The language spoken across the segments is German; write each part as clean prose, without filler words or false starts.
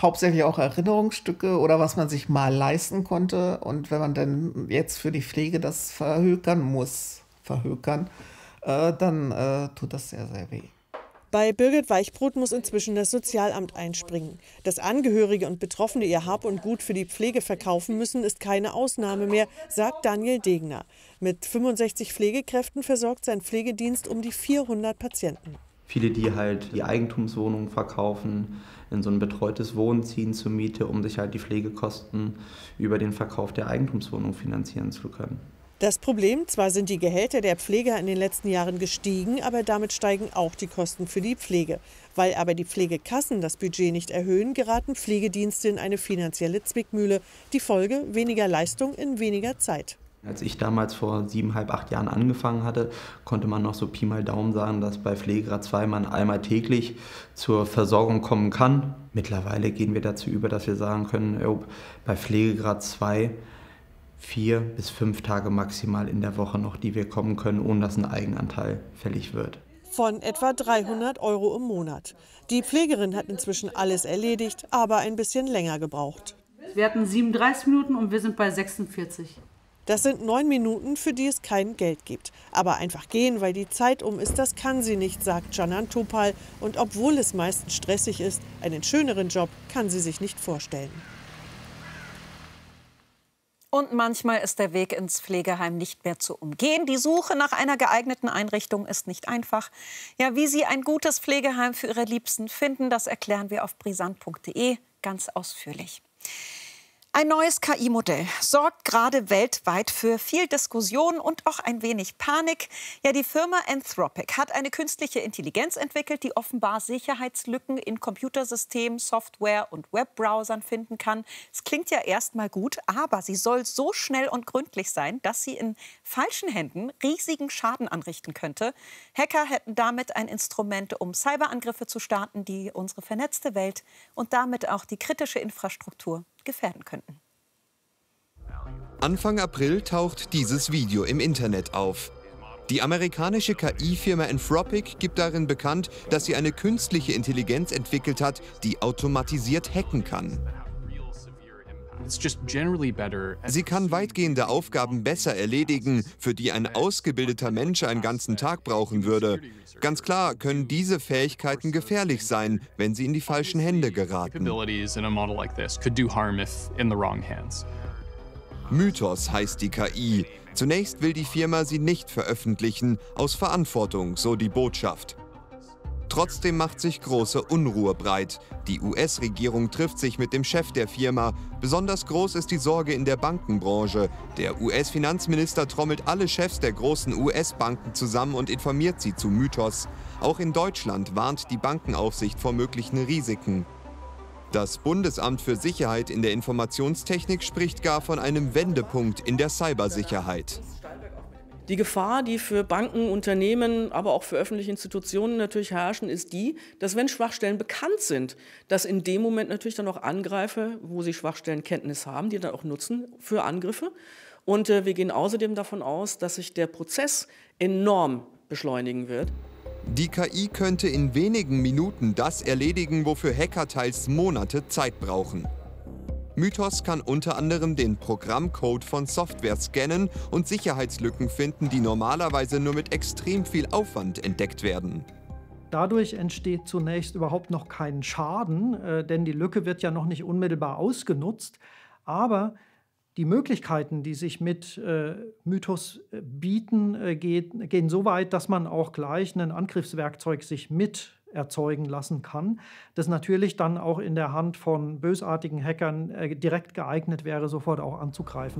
hauptsächlich auch Erinnerungsstücke oder was man sich mal leisten konnte. Und wenn man dann jetzt für die Pflege das verhökern, dann tut das sehr, sehr weh. Bei Birgit Weichbrot muss inzwischen das Sozialamt einspringen. Dass Angehörige und Betroffene ihr Hab und Gut für die Pflege verkaufen müssen, ist keine Ausnahme mehr, sagt Daniel Degner. Mit 65 Pflegekräften versorgt sein Pflegedienst um die 400 Patienten. Viele, die halt die Eigentumswohnungen verkaufen, in so ein betreutes Wohnen ziehen zur Miete, um sich halt die Pflegekosten über den Verkauf der Eigentumswohnung finanzieren zu können. Das Problem, zwar sind die Gehälter der Pfleger in den letzten Jahren gestiegen, aber damit steigen auch die Kosten für die Pflege. Weil aber die Pflegekassen das Budget nicht erhöhen, geraten Pflegedienste in eine finanzielle Zwickmühle. Die Folge: weniger Leistung in weniger Zeit. Als ich damals vor 7,5, 8 Jahren angefangen hatte, konnte man noch so Pi mal Daumen sagen, dass bei Pflegegrad 2 man einmal täglich zur Versorgung kommen kann. Mittlerweile gehen wir dazu über, dass wir sagen können, bei Pflegegrad 2 4 bis 5 Tage maximal in der Woche noch, die wir kommen können, ohne dass ein Eigenanteil fällig wird. Von etwa 300 € im Monat. Die Pflegerin hat inzwischen alles erledigt, aber ein bisschen länger gebraucht. Wir hatten 37 Minuten und wir sind bei 46. Das sind 9 Minuten, für die es kein Geld gibt. Aber einfach gehen, weil die Zeit um ist, das kann sie nicht, sagt Canan Topal. Und obwohl es meist stressig ist, einen schöneren Job kann sie sich nicht vorstellen. Und manchmal ist der Weg ins Pflegeheim nicht mehr zu umgehen. Die Suche nach einer geeigneten Einrichtung ist nicht einfach. Ja, wie Sie ein gutes Pflegeheim für Ihre Liebsten finden, das erklären wir auf brisant.de ganz ausführlich. Ein neues KI-Modell sorgt gerade weltweit für viel Diskussion und auch ein wenig Panik. Ja, die Firma Anthropic hat eine künstliche Intelligenz entwickelt, die offenbar Sicherheitslücken in Computersystemen, Software und Webbrowsern finden kann. Es klingt ja erstmal gut, aber sie soll so schnell und gründlich sein, dass sie in falschen Händen riesigen Schaden anrichten könnte. Hacker hätten damit ein Instrument, um Cyberangriffe zu starten, die unsere vernetzte Welt und damit auch die kritische Infrastruktur gefährden könnten. Anfang April taucht dieses Video im Internet auf. Die amerikanische KI-Firma Anthropic gibt darin bekannt, dass sie eine künstliche Intelligenz entwickelt hat, die automatisiert hacken kann. Sie kann weitgehende Aufgaben besser erledigen, für die ein ausgebildeter Mensch einen ganzen Tag brauchen würde. Ganz klar können diese Fähigkeiten gefährlich sein, wenn sie in die falschen Hände geraten. Mythos heißt die KI. Zunächst will die Firma sie nicht veröffentlichen, aus Verantwortung, so die Botschaft. Trotzdem macht sich große Unruhe breit. Die US-Regierung trifft sich mit dem Chef der Firma. Besonders groß ist die Sorge in der Bankenbranche. Der US-Finanzminister trommelt alle Chefs der großen US-Banken zusammen und informiert sie zu Mythos. Auch in Deutschland warnt die Bankenaufsicht vor möglichen Risiken. Das Bundesamt für Sicherheit in der Informationstechnik spricht gar von einem Wendepunkt in der Cybersicherheit. Die Gefahr, die für Banken, Unternehmen, aber auch für öffentliche Institutionen natürlich herrschen, ist die, dass wenn Schwachstellen bekannt sind, dass in dem Moment natürlich dann auch Angreifer, wo sie Schwachstellenkenntnis haben, die dann auch nutzen für Angriffe. Und wir gehen außerdem davon aus, dass sich der Prozess enorm beschleunigen wird. Die KI könnte in wenigen Minuten das erledigen, wofür Hacker teils Monate Zeit brauchen. Mythos kann unter anderem den Programmcode von Software scannen und Sicherheitslücken finden, die normalerweise nur mit extrem viel Aufwand entdeckt werden. Dadurch entsteht zunächst überhaupt noch kein Schaden, denn die Lücke wird ja noch nicht unmittelbar ausgenutzt. Aber die Möglichkeiten, die sich mit Mythos bieten, gehen so weit, dass man auch gleich ein Angriffswerkzeug sich mit erzeugen lassen kann, das natürlich dann auch in der Hand von bösartigen Hackern direkt geeignet wäre, sofort auch anzugreifen.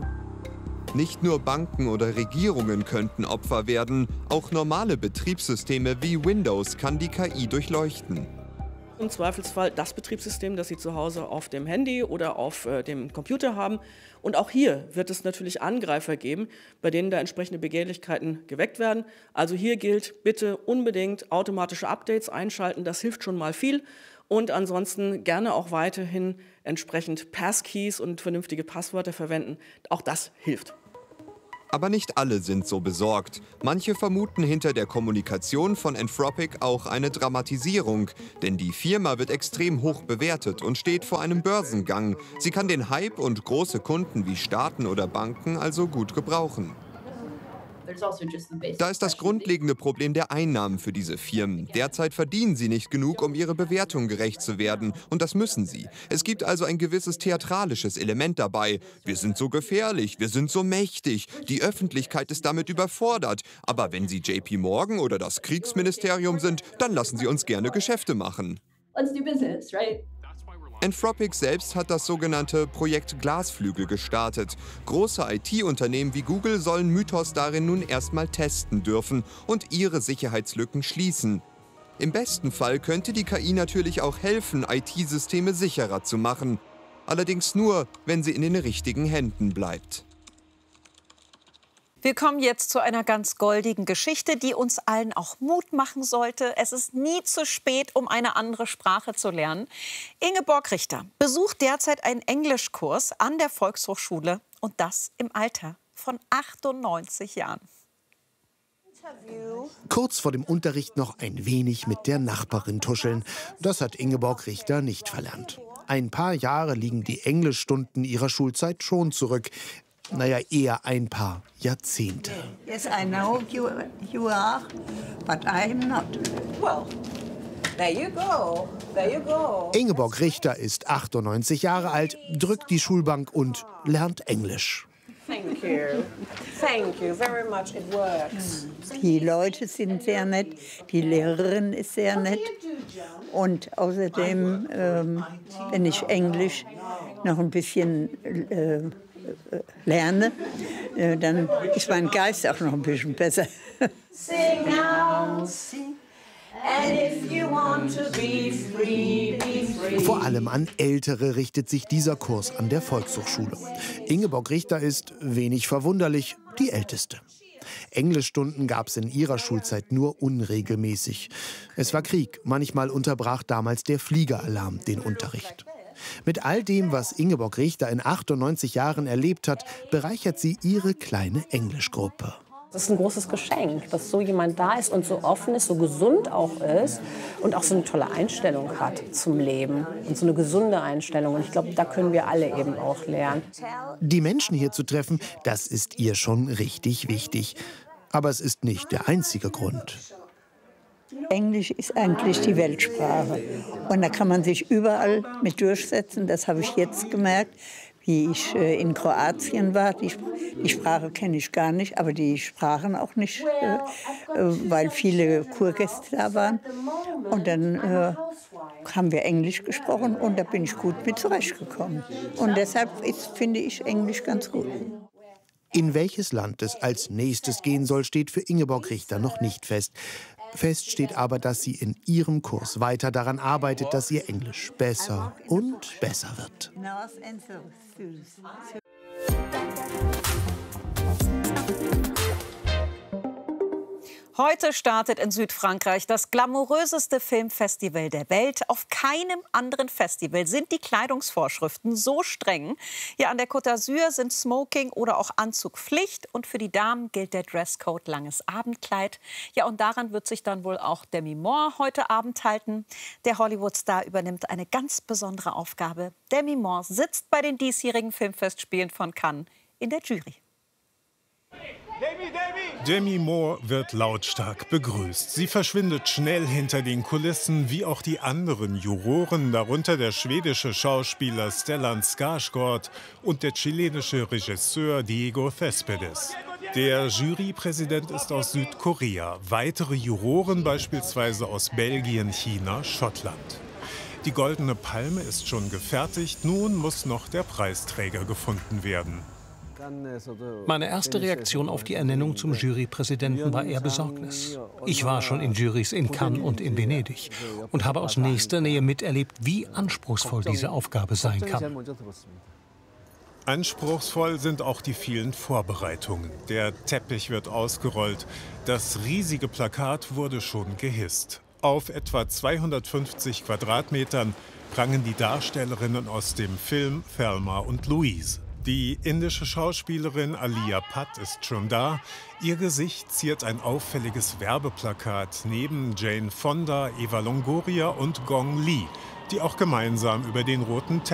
Nicht nur Banken oder Regierungen könnten Opfer werden, auch normale Betriebssysteme wie Windows kann die KI durchleuchten. Im Zweifelsfall das Betriebssystem, das Sie zu Hause auf dem Handy oder auf dem Computer haben. Und auch hier wird es natürlich Angreifer geben, bei denen da entsprechende Begehrlichkeiten geweckt werden. Also hier gilt, bitte unbedingt automatische Updates einschalten, das hilft schon mal viel. Und ansonsten gerne auch weiterhin entsprechend Passkeys und vernünftige Passwörter verwenden, auch das hilft. Aber nicht alle sind so besorgt. Manche vermuten hinter der Kommunikation von Anthropic auch eine Dramatisierung. Denn die Firma wird extrem hoch bewertet und steht vor einem Börsengang. Sie kann den Hype und große Kunden wie Staaten oder Banken also gut gebrauchen. Da ist das grundlegende Problem der Einnahmen für diese Firmen. Derzeit verdienen sie nicht genug, um ihrer Bewertung gerecht zu werden. Und das müssen sie. Es gibt also ein gewisses theatralisches Element dabei. Wir sind so gefährlich, wir sind so mächtig. Die Öffentlichkeit ist damit überfordert. Aber wenn sie JP Morgan oder das Kriegsministerium sind, dann lassen sie uns gerne Geschäfte machen. Let's do business, right? Anthropic selbst hat das sogenannte Projekt Glasflügel gestartet. Große IT-Unternehmen wie Google sollen Mythos darin nun erstmal testen dürfen und ihre Sicherheitslücken schließen. Im besten Fall könnte die KI natürlich auch helfen, IT-Systeme sicherer zu machen. Allerdings nur, wenn sie in den richtigen Händen bleibt. Wir kommen jetzt zu einer ganz goldigen Geschichte, die uns allen auch Mut machen sollte. Es ist nie zu spät, um eine andere Sprache zu lernen. Ingeborg Richter besucht derzeit einen Englischkurs an der Volkshochschule und das im Alter von 98 Jahren. Kurz vor dem Unterricht noch ein wenig mit der Nachbarin tuscheln. Das hat Ingeborg Richter nicht verlernt. Ein paar Jahre liegen die Englischstunden ihrer Schulzeit schon zurück. Naja, eher ein paar Jahrzehnte. Yes, I know you are, but I'm not. Well, there you go, there you go. Ingeborg Richter ist 98 Jahre alt, drückt die Schulbank und lernt Englisch. Thank you. Thank you very much. It works. Die Leute sind sehr nett, die Lehrerin ist sehr nett. Und außerdem, wenn ich Englisch noch ein bisschen lerne, dann ist mein Geist auch noch ein bisschen besser. Sing out, and if you want to be free, be free. Vor allem an Ältere richtet sich dieser Kurs an der Volkshochschule. Ingeborg Richter ist, wenig verwunderlich, die Älteste. Englischstunden gab es in ihrer Schulzeit nur unregelmäßig. Es war Krieg, manchmal unterbrach damals der Fliegeralarm den Unterricht. Mit all dem, was Ingeborg Richter in 98 Jahren erlebt hat, bereichert sie ihre kleine Englischgruppe. Das ist ein großes Geschenk, dass so jemand da ist und so offen ist, so gesund auch ist und auch so eine tolle Einstellung hat zum Leben und so eine gesunde Einstellung. Und ich glaube, da können wir alle eben auch lernen. Die Menschen hier zu treffen, das ist ihr schon richtig wichtig. Aber es ist nicht der einzige Grund. Englisch ist eigentlich die Weltsprache. Und da kann man sich überall mit durchsetzen. Das habe ich jetzt gemerkt, wie ich in Kroatien war. Die Sprache kenne ich gar nicht, aber die Sprachen auch nicht, weil viele Kurgäste da waren. Und dann haben wir Englisch gesprochen und da bin ich gut mit zurechtgekommen. Und deshalb finde ich Englisch ganz gut. In welches Land es als nächstes gehen soll, steht für Ingeborg Richter noch nicht fest. Fest steht aber, dass sie in ihrem Kurs weiter daran arbeitet, dass ihr Englisch besser und besser wird. Heute startet in Südfrankreich das glamouröseste Filmfestival der Welt. Auf keinem anderen Festival sind die Kleidungsvorschriften so streng. Ja, an der Côte d'Azur sind Smoking oder auch Anzug Pflicht. Und für die Damen gilt der Dresscode langes Abendkleid. Ja, und daran wird sich dann wohl auch Demi Moore heute Abend halten. Der Hollywood-Star übernimmt eine ganz besondere Aufgabe. Demi Moore sitzt bei den diesjährigen Filmfestspielen von Cannes in der Jury. Demi Moore wird lautstark begrüßt. Sie verschwindet schnell hinter den Kulissen, wie auch die anderen Juroren, darunter der schwedische Schauspieler Stellan Skarsgård und der chilenische Regisseur Diego Céspedes. Der Jurypräsident ist aus Südkorea, weitere Juroren beispielsweise aus Belgien, China, Schottland. Die Goldene Palme ist schon gefertigt, nun muss noch der Preisträger gefunden werden. Meine erste Reaktion auf die Ernennung zum Jurypräsidenten war eher Besorgnis. Ich war schon in Jurys in Cannes und in Venedig und habe aus nächster Nähe miterlebt, wie anspruchsvoll diese Aufgabe sein kann. Anspruchsvoll sind auch die vielen Vorbereitungen. Der Teppich wird ausgerollt, das riesige Plakat wurde schon gehisst. Auf etwa 250 Quadratmetern prangen die Darstellerinnen aus dem Film Thelma und Louise. Die indische Schauspielerin Alia Bhatt ist schon da. Ihr Gesicht ziert ein auffälliges Werbeplakat neben Jane Fonda, Eva Longoria und Gong Li, die auch gemeinsam über den roten Teppich